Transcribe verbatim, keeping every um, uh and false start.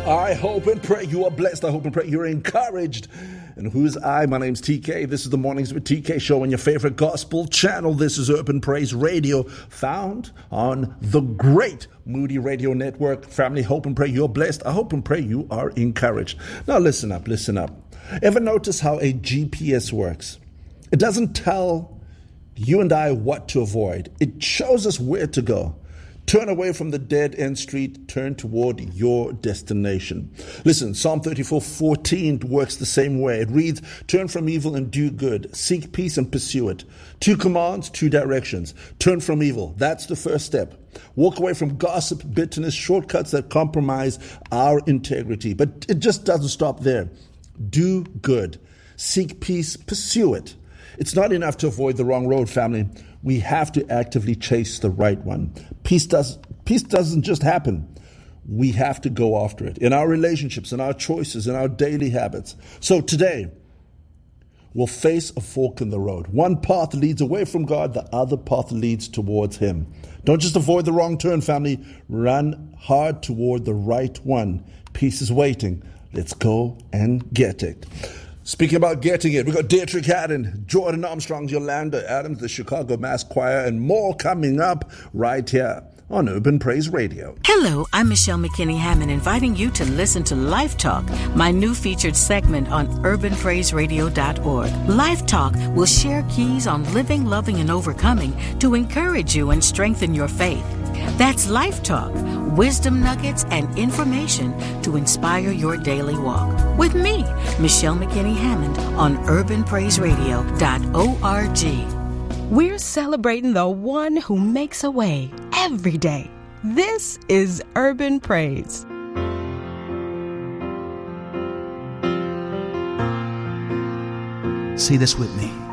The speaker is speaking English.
I hope and pray you are blessed. I hope and pray you're encouraged. And who's I? My name's T K. This is the Mornings with T K show on your favorite gospel channel. This is Urban Praise Radio, found on the great Moody Radio Network. Family, hope and pray you're blessed. I hope and pray you are encouraged. Now listen up, listen up. Ever notice how a G P S works? It doesn't tell you and I what to avoid. It shows us where to go. Turn away from the dead-end street, turn toward your destination. Listen, Psalm thirty-four fourteen works the same way. It reads, turn from evil and do good. Seek peace and pursue it. Two commands, two directions. Turn from evil. That's the first step. Walk away from gossip, bitterness, shortcuts that compromise our integrity. But it just doesn't stop there. Do good. Seek peace, pursue it. It's not enough to avoid the wrong road, family. We have to actively chase the right one. Peace does, peace doesn't just happen. We have to go after it in our relationships, in our choices, in our daily habits. So today, we'll face a fork in the road. One path leads away from God, the other path leads towards Him. Don't just avoid the wrong turn, family. Run hard toward the right one. Peace is waiting. Let's go and get it. Speaking about getting it, we've got Dietrich Haddon, Jordan Armstrong, Yolanda Adams, the Chicago Mass Choir, and more coming up right here on Urban Praise Radio. Hello, I'm Michelle McKinney Hammond, inviting you to listen to Life Talk, my new featured segment on urban praise radio dot org. Life Talk will share keys on living, loving, and overcoming to encourage you and strengthen your faith. That's Life Talk, wisdom nuggets and information to inspire your daily walk. With me, Michelle McKinney Hammond on urban praise radio dot org. We're celebrating the one who makes a way every day. This is Urban Praise. Say this with me.